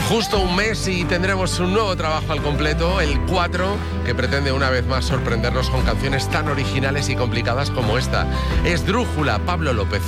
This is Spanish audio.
Justo un mes y tendremos un nuevo trabajo al completo, el 4, que pretende una vez más sorprendernos con canciones tan originales y complicadas como esta. Esdrújula, Pablo López.